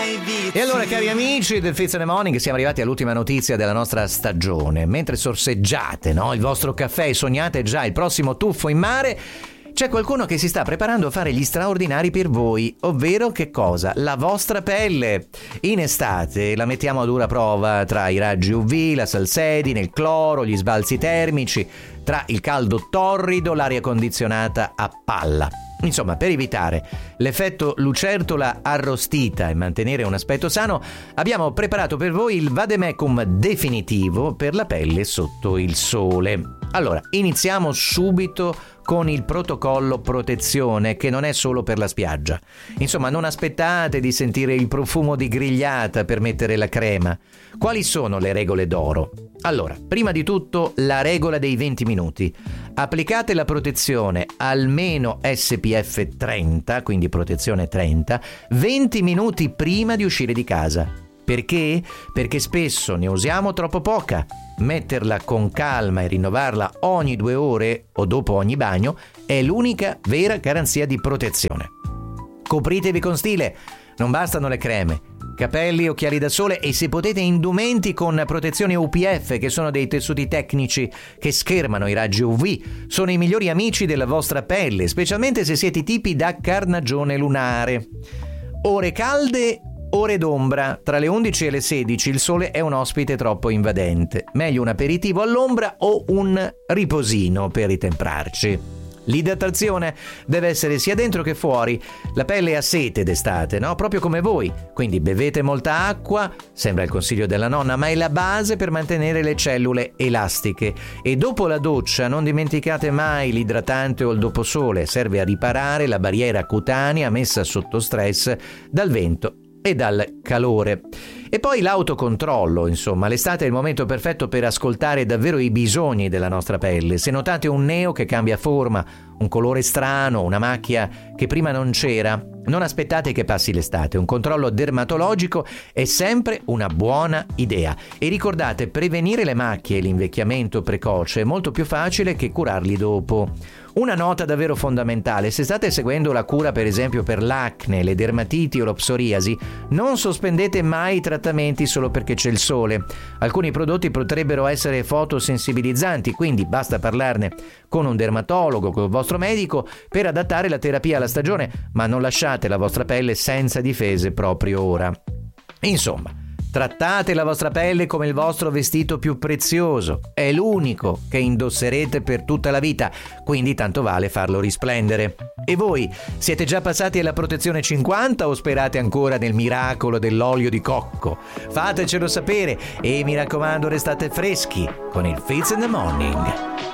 E allora, cari amici del Fizz in the Morning, siamo arrivati all'ultima notizia della nostra stagione. Mentre sorseggiate, no, il vostro caffè e sognate già il prossimo tuffo in mare, c'è qualcuno che si sta preparando a fare gli straordinari per voi, ovvero che cosa? La vostra pelle. In estate la mettiamo a dura prova tra i raggi UV, la salsedine, il cloro, gli sbalzi termici, tra il caldo torrido, l'aria condizionata a palla. Insomma, per evitare l'effetto lucertola arrostita e mantenere un aspetto sano, abbiamo preparato per voi il vademecum definitivo per la pelle sotto il sole. Allora, iniziamo subito con il protocollo protezione, che non è solo per la spiaggia. Insomma, non aspettate di sentire il profumo di grigliata per mettere la crema. Quali sono le regole d'oro? Allora, prima di tutto la regola dei 20 minuti. Applicate la protezione almeno SPF 30, quindi protezione 30, 20 minuti prima di uscire di casa. Perché? Perché spesso ne usiamo troppo poca. Metterla con calma e rinnovarla ogni 2 ore o dopo ogni bagno è l'unica vera garanzia di protezione. Copritevi con stile, non bastano le creme, capelli, occhiali da sole e, se potete, indumenti con protezione UPF, che sono dei tessuti tecnici che schermano i raggi UV. Sono i migliori amici della vostra pelle, specialmente se siete tipi da carnagione lunare. Ore calde, ore d'ombra. Tra le 11 e le 16 il sole è un ospite troppo invadente. Meglio un aperitivo all'ombra o un riposino per ritemprarci. L'idratazione deve essere sia dentro che fuori. La pelle ha sete d'estate, no? Proprio come voi. Quindi bevete molta acqua, sembra il consiglio della nonna, ma è la base per mantenere le cellule elastiche. E dopo la doccia non dimenticate mai l'idratante o il doposole. Serve a riparare la barriera cutanea messa sotto stress dal vento e dal calore. E poi l'autocontrollo, insomma, l'estate è il momento perfetto per ascoltare davvero i bisogni della nostra pelle. Se notate un neo che cambia forma, un colore strano, una macchia che prima non c'era, non aspettate che passi l'estate. Un controllo dermatologico è sempre una buona idea. E ricordate, prevenire le macchie e l'invecchiamento precoce è molto più facile che curarli dopo. Una nota davvero fondamentale: se state seguendo la cura per esempio per l'acne, le dermatiti o lo psoriasi, non sospendete mai i trattamenti solo perché c'è il sole. Alcuni prodotti potrebbero essere fotosensibilizzanti, quindi basta parlarne con un dermatologo, con il vostro medico, per adattare la terapia alla stagione, ma non lasciate la vostra pelle senza difese proprio ora. Insomma, trattate la vostra pelle come il vostro vestito più prezioso. È l'unico che indosserete per tutta la vita, quindi tanto vale farlo risplendere. E voi, siete già passati alla protezione 50 o sperate ancora nel miracolo dell'olio di cocco? Fatecelo sapere e, mi raccomando, restate freschi con il Fizz in the Morning.